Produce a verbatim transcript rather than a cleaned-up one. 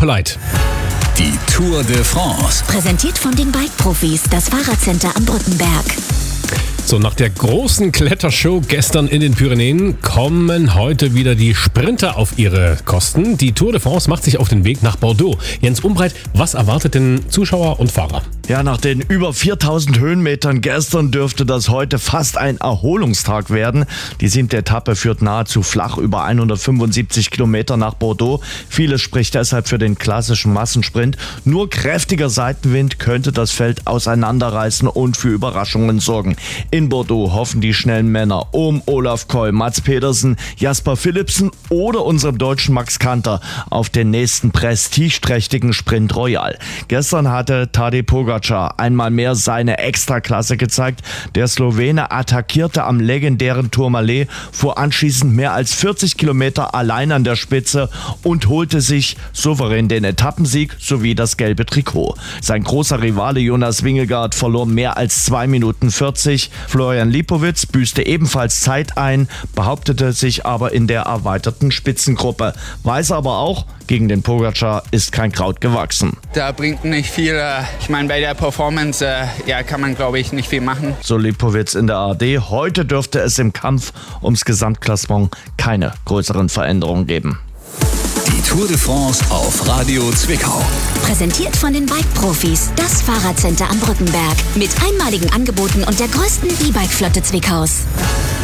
Polite. Die Tour de France. Präsentiert von den Bike-Profis, das Fahrradcenter am Brückenberg. So, nach der großen Klettershow gestern in den Pyrenäen kommen heute wieder die Sprinter auf ihre Kosten. Die Tour de France macht sich auf den Weg nach Bordeaux. Jens Umbreit, was erwartet denn Zuschauer und Fahrer? Ja, nach den über viertausend Höhenmetern gestern dürfte das heute fast ein Erholungstag werden. Die siebte Etappe führt nahezu flach über hundertfünfundsiebzig Kilometer nach Bordeaux. Vieles spricht deshalb für den klassischen Massensprint. Nur kräftiger Seitenwind könnte das Feld auseinanderreißen und für Überraschungen sorgen. In Bordeaux hoffen die schnellen Männer um Olaf Koy, Mads Pedersen, Jasper Philipsen oder unserem deutschen Max Kanter auf den nächsten prestigeträchtigen Sprint Royal. Gestern hatte Tadej Pogačar einmal mehr seine Extraklasse gezeigt. Der Slowene attackierte am legendären Tourmalet, fuhr anschließend mehr als vierzig Kilometer allein an der Spitze und holte sich souverän den Etappensieg sowie das gelbe Trikot. Sein großer Rivale Jonas Vingegaard verlor mehr als zwei Minuten vierzig. Florian Lipowitz büßte ebenfalls Zeit ein, behauptete sich aber in der erweiterten Spitzengruppe. Weiß aber auch, gegen den Pogačar ist kein Kraut gewachsen. Da bringt nicht viel. Ich meine, bei der Performance ja, kann man, glaube ich, nicht viel machen. So Lipowitz in der A R D. Heute dürfte es im Kampf ums Gesamtklassement keine größeren Veränderungen geben. Die Tour de France auf Radio Zwickau. Präsentiert von den Bike-Profis, das Fahrradcenter am Brückenberg. Mit einmaligen Angeboten und der größten E-Bike-Flotte Zwickaus.